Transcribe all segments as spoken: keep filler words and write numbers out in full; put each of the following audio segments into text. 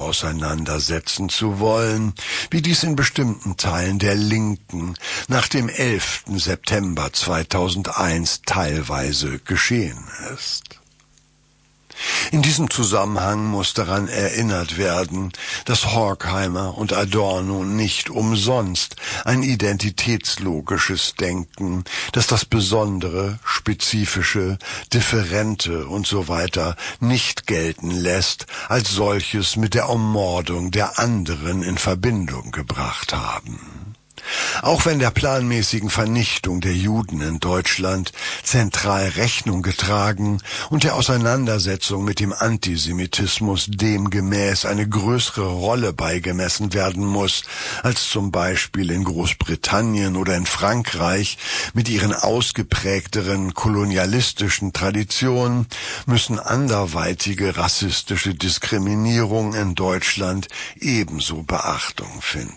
auseinandersetzen zu wollen, wie dies in bestimmten Teilen der Linken nach dem elften September zweitausendeins teilweise geschehen ist. In diesem Zusammenhang muss daran erinnert werden, dass Horkheimer und Adorno nicht umsonst ein identitätslogisches Denken, das das Besondere, Spezifische, Differente und so weiter nicht gelten lässt, als solches mit der Ermordung der anderen in Verbindung gebracht haben. Auch wenn der planmäßigen Vernichtung der Juden in Deutschland zentral Rechnung getragen und der Auseinandersetzung mit dem Antisemitismus demgemäß eine größere Rolle beigemessen werden muss, als zum Beispiel in Großbritannien oder in Frankreich mit ihren ausgeprägteren kolonialistischen Traditionen, müssen anderweitige rassistische Diskriminierung in Deutschland ebenso Beachtung finden.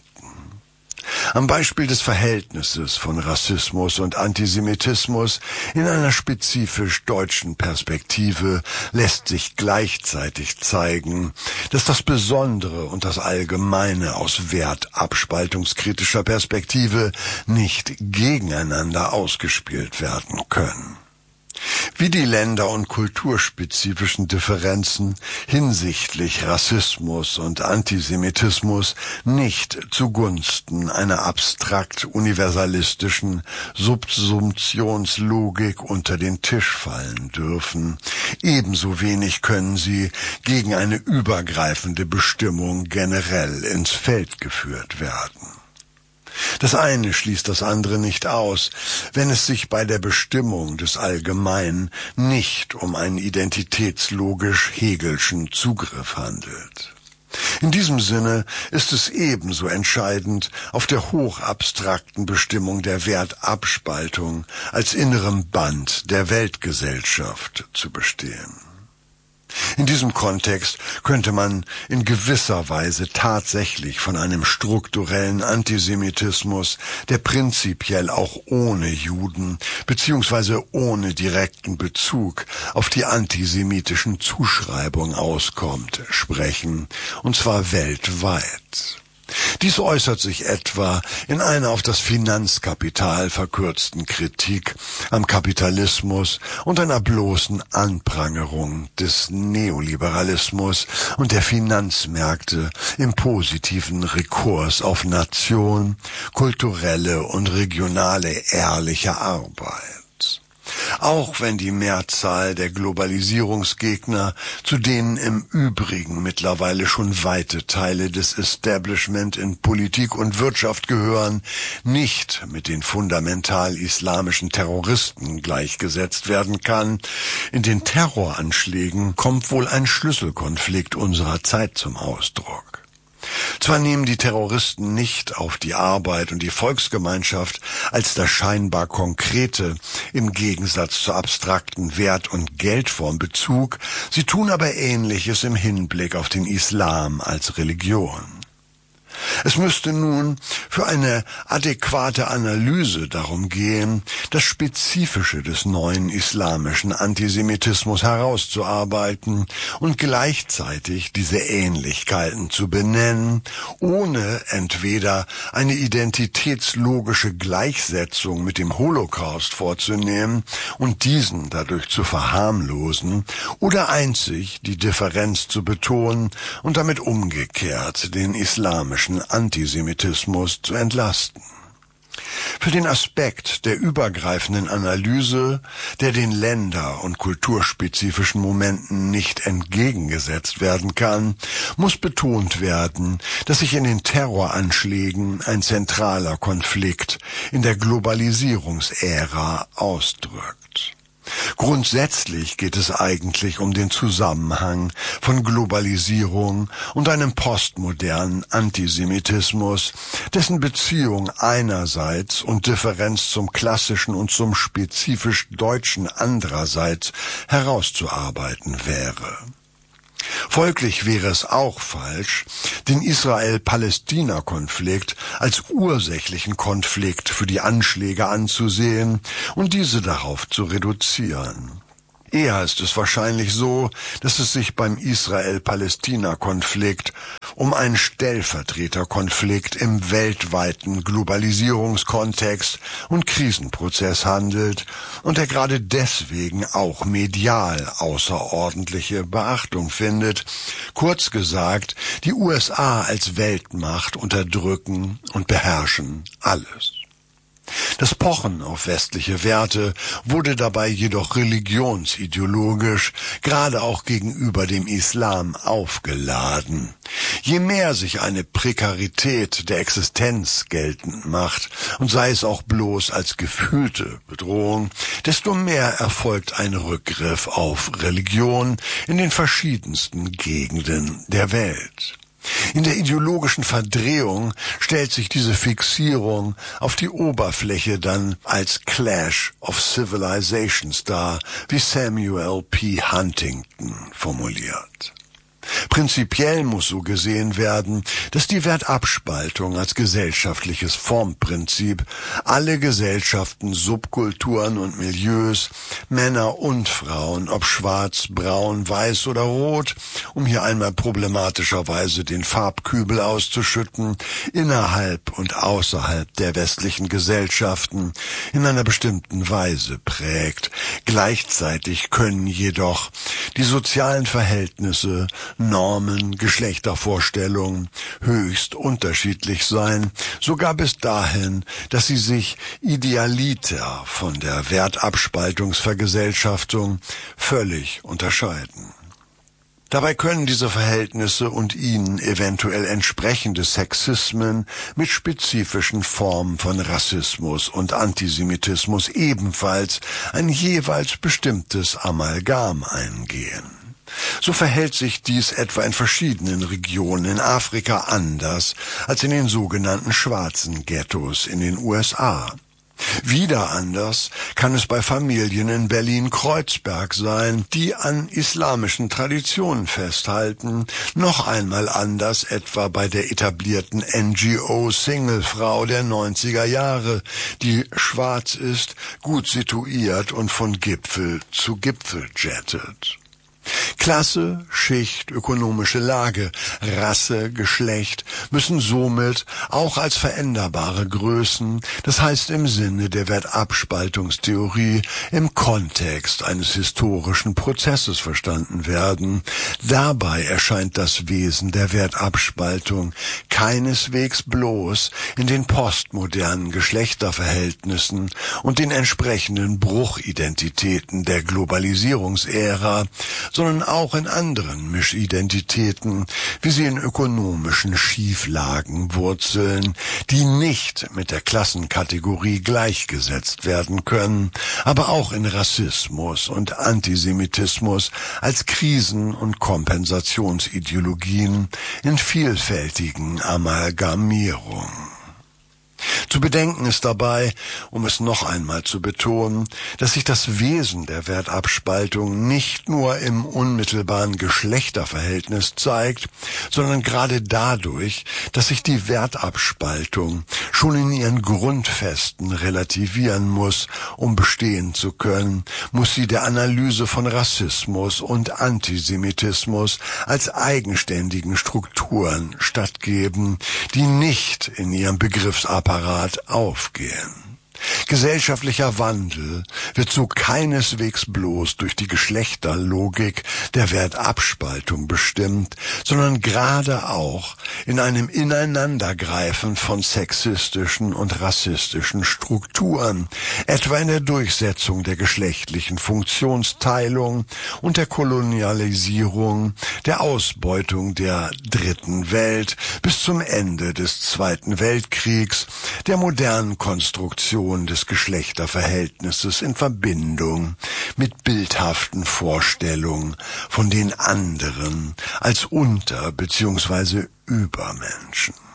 Am Beispiel des Verhältnisses von Rassismus und Antisemitismus in einer spezifisch deutschen Perspektive lässt sich gleichzeitig zeigen, dass das Besondere und das Allgemeine aus wertabspaltungskritischer Perspektive nicht gegeneinander ausgespielt werden können. Wie die länder- und kulturspezifischen Differenzen hinsichtlich Rassismus und Antisemitismus nicht zugunsten einer abstrakt universalistischen Subsumptionslogik unter den Tisch fallen dürfen, ebenso wenig können sie gegen eine übergreifende Bestimmung generell ins Feld geführt werden. Das eine schließt das andere nicht aus, wenn es sich bei der Bestimmung des Allgemeinen nicht um einen identitätslogisch-hegelschen Zugriff handelt. In diesem Sinne ist es ebenso entscheidend, auf der hochabstrakten Bestimmung der Wertabspaltung als innerem Band der Weltgesellschaft zu bestehen. In diesem Kontext könnte man in gewisser Weise tatsächlich von einem strukturellen Antisemitismus, der prinzipiell auch ohne Juden bzw. ohne direkten Bezug auf die antisemitischen Zuschreibungen auskommt, sprechen, und zwar weltweit. Dies äußert sich etwa in einer auf das Finanzkapital verkürzten Kritik am Kapitalismus und einer bloßen Anprangerung des Neoliberalismus und der Finanzmärkte im positiven Rekurs auf Nation, kulturelle und regionale ehrliche Arbeit. Auch wenn die Mehrzahl der Globalisierungsgegner, zu denen im Übrigen mittlerweile schon weite Teile des Establishment in Politik und Wirtschaft gehören, nicht mit den fundamental islamischen Terroristen gleichgesetzt werden kann, in den Terroranschlägen kommt wohl ein Schlüsselkonflikt unserer Zeit zum Ausdruck. Zwar nehmen die Terroristen nicht auf die Arbeit und die Volksgemeinschaft als das scheinbar Konkrete im Gegensatz zur abstrakten Wert- und Geldform Bezug, sie tun aber Ähnliches im Hinblick auf den Islam als Religion. Es müsste nun für eine adäquate Analyse darum gehen, das Spezifische des neuen islamischen Antisemitismus herauszuarbeiten und gleichzeitig diese Ähnlichkeiten zu benennen, ohne entweder eine identitätslogische Gleichsetzung mit dem Holocaust vorzunehmen und diesen dadurch zu verharmlosen, oder einzig die Differenz zu betonen und damit umgekehrt den islamischen Antisemitismus zu entlasten. Für den Aspekt der übergreifenden Analyse, der den länder- und kulturspezifischen Momenten nicht entgegengesetzt werden kann, muss betont werden, dass sich in den Terroranschlägen ein zentraler Konflikt in der Globalisierungsära ausdrückt. Grundsätzlich geht es eigentlich um den Zusammenhang von Globalisierung und einem postmodernen Antisemitismus, dessen Beziehung einerseits und Differenz zum klassischen und zum spezifisch Deutschen andererseits herauszuarbeiten wäre. Folglich wäre es auch falsch, den Israel-Palästina-Konflikt als ursächlichen Konflikt für die Anschläge anzusehen und diese darauf zu reduzieren. Eher ist es wahrscheinlich so, dass es sich beim Israel-Palästina-Konflikt um einen Stellvertreterkonflikt im weltweiten Globalisierungskontext und Krisenprozess handelt und der gerade deswegen auch medial außerordentliche Beachtung findet. Kurz gesagt, die U S A als Weltmacht unterdrücken und beherrschen alles. Das Pochen auf westliche Werte wurde dabei jedoch religionsideologisch, gerade auch gegenüber dem Islam, aufgeladen. Je mehr sich eine Prekarität der Existenz geltend macht, und sei es auch bloß als gefühlte Bedrohung, desto mehr erfolgt ein Rückgriff auf Religion in den verschiedensten Gegenden der Welt. In der ideologischen Verdrehung stellt sich diese Fixierung auf die Oberfläche dann als Clash of Civilizations dar, wie Samuel P. Huntington formuliert. Prinzipiell muss so gesehen werden, dass die Wertabspaltung als gesellschaftliches Formprinzip alle Gesellschaften, Subkulturen und Milieus, Männer und Frauen, ob schwarz, braun, weiß oder rot, um hier einmal problematischerweise den Farbkübel auszuschütten, innerhalb und außerhalb der westlichen Gesellschaften in einer bestimmten Weise prägt. Gleichzeitig können jedoch die sozialen Verhältnisse, Normen, Geschlechtervorstellungen höchst unterschiedlich sein, sogar bis dahin, dass sie sich idealiter von der Wertabspaltungsvergesellschaftung völlig unterscheiden. Dabei können diese Verhältnisse und ihnen eventuell entsprechende Sexismen mit spezifischen Formen von Rassismus und Antisemitismus ebenfalls ein jeweils bestimmtes Amalgam eingehen. So verhält sich dies etwa in verschiedenen Regionen in Afrika anders als in den sogenannten schwarzen Ghettos in den U S A. Wieder anders kann es bei Familien in Berlin-Kreuzberg sein, die an islamischen Traditionen festhalten, noch einmal anders etwa bei der etablierten N G O-Singlefrau der neunziger Jahre, die schwarz ist, gut situiert und von Gipfel zu Gipfel jettet. Klasse, Schicht, ökonomische Lage, Rasse, Geschlecht müssen somit auch als veränderbare Größen, das heißt im Sinne der Wertabspaltungstheorie, im Kontext eines historischen Prozesses verstanden werden. Dabei erscheint das Wesen der Wertabspaltung keineswegs bloß in den postmodernen Geschlechterverhältnissen und den entsprechenden Bruchidentitäten der Globalisierungsära, sondern auch in anderen Mischidentitäten, wie sie in ökonomischen Schieflagen wurzeln, die nicht mit der Klassenkategorie gleichgesetzt werden können, aber auch in Rassismus und Antisemitismus als Krisen- und Kompensationsideologien in vielfältigen Amalgamierungen. Zu bedenken ist dabei, um es noch einmal zu betonen, dass sich das Wesen der Wertabspaltung nicht nur im unmittelbaren Geschlechterverhältnis zeigt, sondern gerade dadurch, dass sich die Wertabspaltung schon in ihren Grundfesten relativieren muss, um bestehen zu können, muss sie der Analyse von Rassismus und Antisemitismus als eigenständigen Strukturen stattgeben, die nicht in ihrem Begriffsapparat aufgehen. Gesellschaftlicher Wandel wird so keineswegs bloß durch die Geschlechterlogik der Wertabspaltung bestimmt, sondern gerade auch in einem Ineinandergreifen von sexistischen und rassistischen Strukturen, etwa in der Durchsetzung der geschlechtlichen Funktionsteilung und der Kolonialisierung, der Ausbeutung der Dritten Welt bis zum Ende des Zweiten Weltkriegs, der modernen Konstruktion des Geschlechterverhältnisses in Verbindung mit bildhaften Vorstellungen von den anderen als Unter- bzw. Übermenschen.